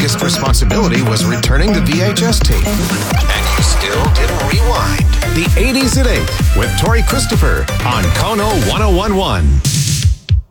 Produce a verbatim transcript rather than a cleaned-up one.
biggest responsibility was returning the V H S tape. And you still didn't rewind. The eighties at eight with Tori Christopher on Kono one oh one one.